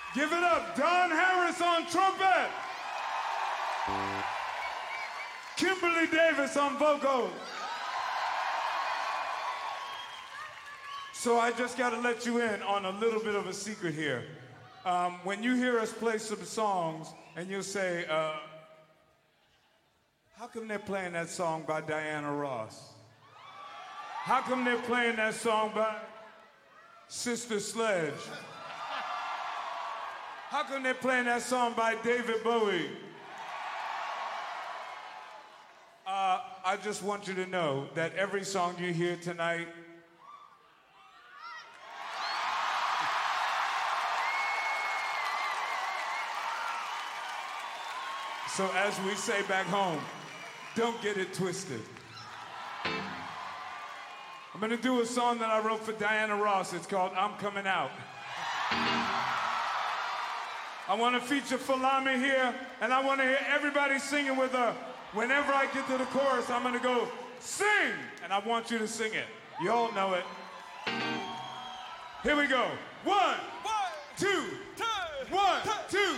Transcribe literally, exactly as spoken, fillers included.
Give it up, Don Harris on trumpet. Kimberly Davis on vocals. So I just got to let you in on a little bit of a secret here. Um, when you hear us play some songs and you'll say, uh, how come they're playing that song by Diana Ross? How come they're playing that song by Sister Sledge? How come they're playing that song by David Bowie? Uh, I just want you to know that every song you hear tonight so as we say back home, don't get it twisted. I'm gonna do a song that I wrote for Diana Ross. It's called I'm Coming Out. I wanna feature Falami here, and I wanna hear everybody singing with her. Whenever I get to the chorus, I'm gonna go, sing! And I want you to sing it. You all know it. Here we go. One, one two, two, one, two.